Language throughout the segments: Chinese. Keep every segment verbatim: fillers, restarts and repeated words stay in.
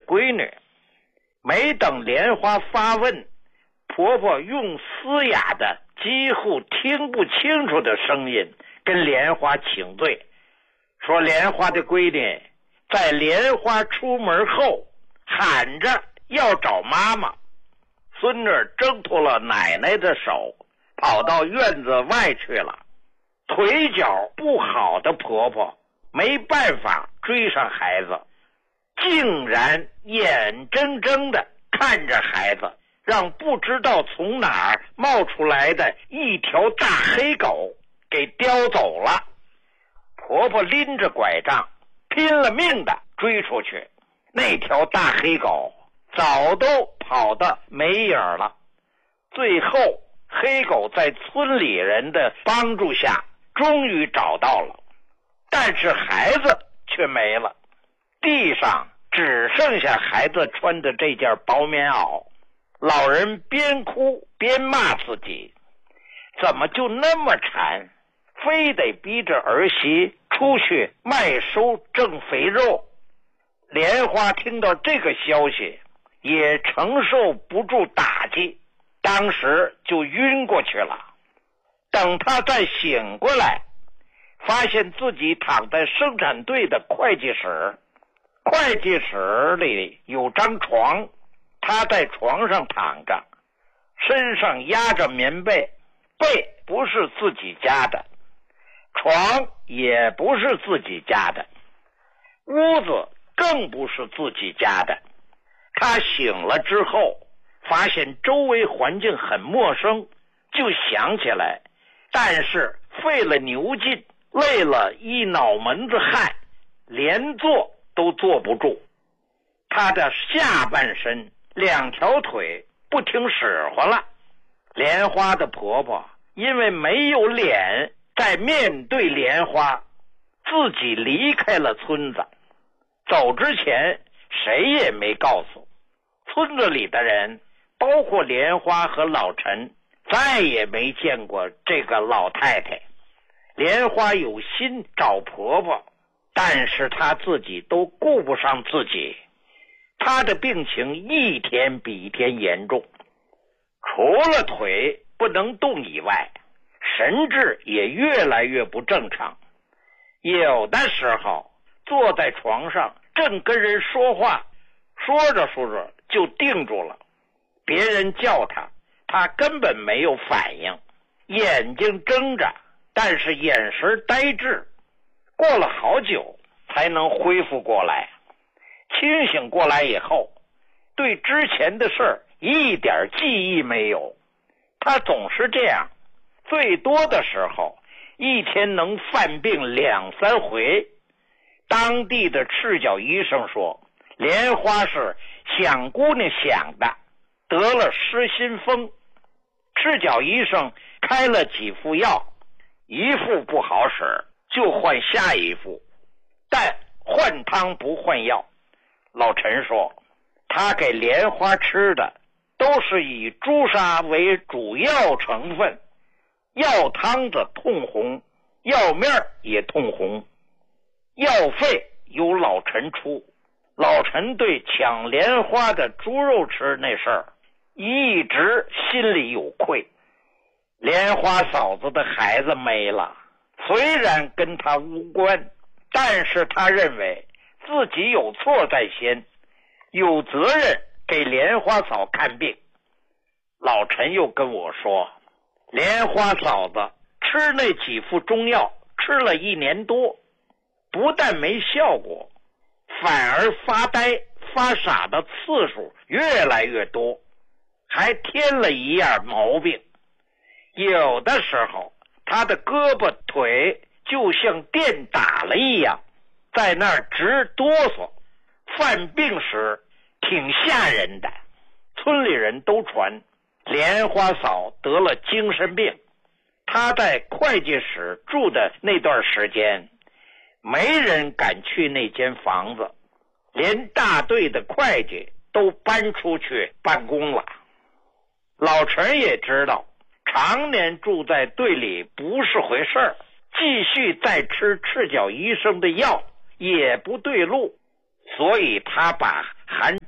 闺女。没等莲花发问，婆婆用嘶哑的几乎听不清楚的声音跟莲花请罪，说莲花的闺女在莲花出门后喊着要找妈妈。孙女挣脱了奶奶的手，跑到院子外去了。腿脚不好的婆婆没办法追上孩子，竟然眼睁睁地看着孩子让不知道从哪儿冒出来的一条大黑狗给叼走了。婆婆拎着拐杖拼了命地追出去，那条大黑狗早都跑得没影了。最后黑狗在村里人的帮助下终于找到了，但是孩子却没了，地上只剩下孩子穿的这件薄棉袄。老人边哭边骂自己，怎么就那么馋，非得逼着儿媳出去卖收挣肥肉。莲花听到这个消息也承受不住打击，当时就晕过去了。等他再醒过来，发现自己躺在生产队的会计室，会计室里有张床，他在床上躺着，身上压着棉被，被不是自己家的，床也不是自己家的，屋子更不是自己家的。他醒了之后发现周围环境很陌生，就想起来，但是费了牛劲，累了一脑门子汗，连坐都坐不住。他的下半身两条腿不听使唤了。莲花的婆婆因为没有脸再面对莲花，自己离开了村子。走之前谁也没告诉村子里的人，包括莲花和老陈，再也没见过这个老太太。莲花有心找婆婆，但是她自己都顾不上自己。她的病情一天比一天严重，除了腿不能动以外，神志也越来越不正常。有的时候坐在床上正跟人说话，说着说着就定住了，别人叫他，他根本没有反应，眼睛睁着，但是眼神呆滞，过了好久才能恢复过来。清醒过来以后，对之前的事儿一点记忆没有。他总是这样，最多的时候一天能犯病两三回。当地的赤脚医生说，莲花是想姑娘想的，得了失心疯。赤脚医生开了几副药，一副不好使就换下一副，但换汤不换药。老陈说，他给莲花吃的都是以朱砂为主要成分，药汤子通红，药面也通红，药费由老陈出。老陈对抢莲花的猪肉吃那事儿一直心里有愧。莲花嫂子的孩子没了，虽然跟他无关，但是他认为自己有错在先，有责任给莲花嫂看病。老陈又跟我说，莲花嫂子吃那几副中药吃了一年多，不但没效果，反而发呆发傻的次数越来越多，还添了一样毛病。有的时候他的胳膊腿就像电打了一样，在那儿直哆嗦，犯病时挺吓人的。村里人都传莲花嫂得了精神病。他在会计室住的那段时间，没人敢去那间房子，连大队的会计都搬出去办公了。老陈也知道常年住在队里不是回事儿，继续再吃赤脚医生的药也不对路，所以他把含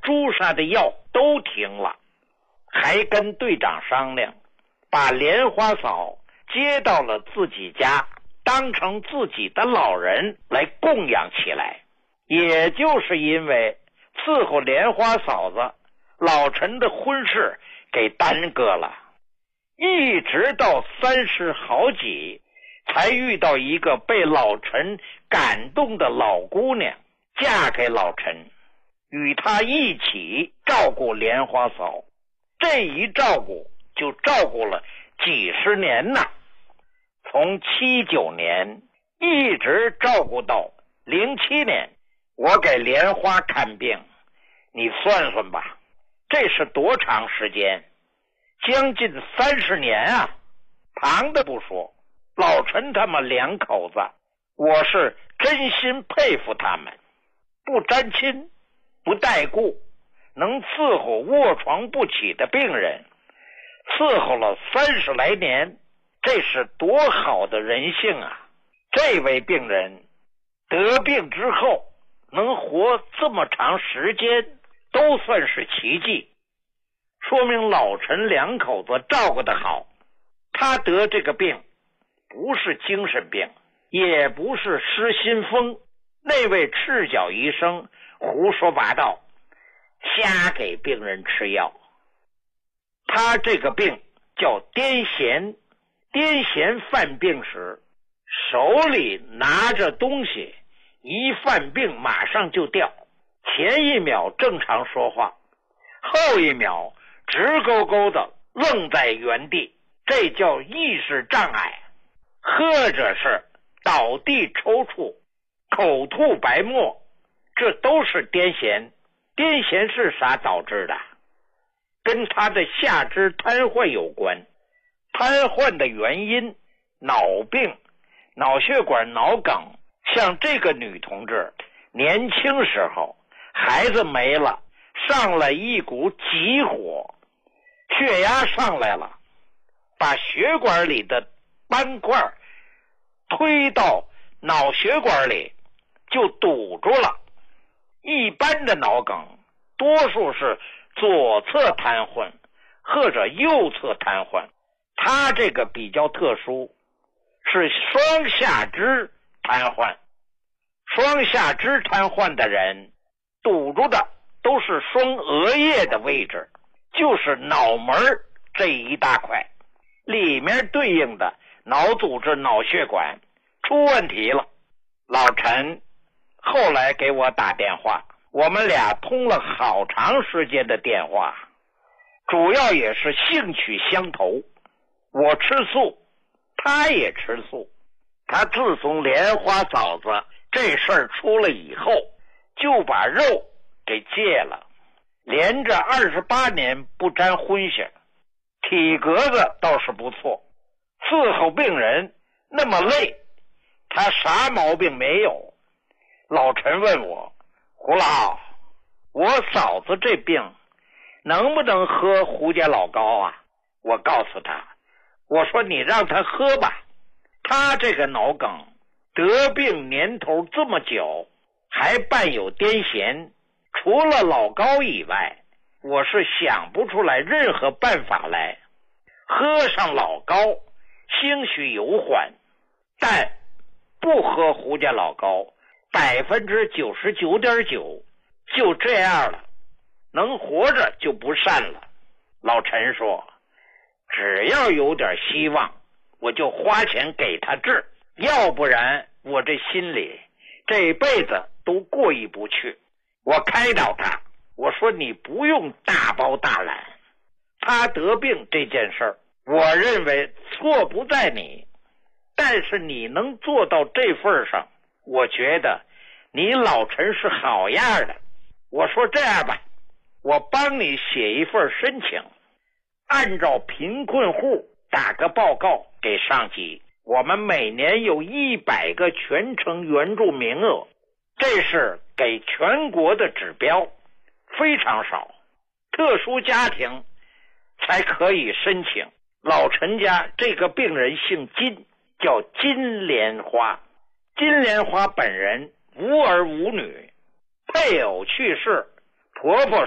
朱砂的药都停了，还跟队长商量，把莲花嫂接到了自己家，当成自己的老人来供养起来。也就是因为伺候莲花嫂子，老陈的婚事给耽搁了，一直到三十好几才遇到一个被老陈感动的老姑娘，嫁给老陈，与他一起照顾莲花嫂。这一照顾就照顾了几十年呐，从七九年一直照顾到零七年，我给莲花看病，你算算吧，这是多长时间？将近三十年啊！旁的不说，老陈他们两口子，我是真心佩服他们，不沾亲，不带故，能伺候卧床不起的病人，伺候了三十来年，这是多好的人性啊！这位病人得病之后能活这么长时间，都算是奇迹，说明老陈两口子照顾得好。他得这个病不是精神病，也不是失心疯，那位赤脚医生胡说八道，瞎给病人吃药。他这个病叫癫痫，癫痫犯病时，手里拿着东西，一犯病马上就掉，前一秒正常说话，后一秒直勾勾的愣在原地，这叫意识障碍，或者是倒地抽搐，口吐白沫，这都是癫痫。癫痫是啥导致的？跟他的下肢瘫痪有关。瘫痪的原因，脑病、脑血管脑梗。像这个女同志年轻时候孩子没了，上来一股急火，血压上来了，把血管里的斑块推到脑血管里，就堵住了。一般的脑梗多数是左侧瘫痪或者右侧瘫痪，他这个比较特殊，是双下肢瘫痪。双下肢瘫痪的人堵住的都是双额叶的位置，就是脑门这一大块，里面对应的脑组织脑血管出问题了。老陈后来给我打电话，我们俩通了好长时间的电话，主要也是兴趣相投，我吃素，他也吃素。他自从莲花嫂子这事儿出了以后，就把肉给戒了，连着二十八年不沾荤腥，体格子倒是不错，伺候病人那么累，他啥毛病没有。老陈问我，胡老，我嫂子这病能不能喝胡家老膏啊？我告诉他，我说你让他喝吧，他这个脑梗得病年头这么久，还伴有癫痫，除了老膏以外，我是想不出来任何办法来。喝上老膏兴许有缓，但不喝胡家老膏，百分之九十九点九就这样了，能活着就不善了。老陈说，只要有点希望，我就花钱给他治，要不然我这心里这辈子都过意不去。我开导他，我说你不用大包大揽，他得病这件事儿，我认为错不在你，但是你能做到这份上，我觉得你老陈是好样的。我说这样吧，我帮你写一份申请，按照贫困户打个报告给上级，我们每年有一百个全程援助名额，这是给全国的指标，非常少，特殊家庭才可以申请。老陈家这个病人姓金，叫金莲花。金莲花本人无儿无女，配偶去世，婆婆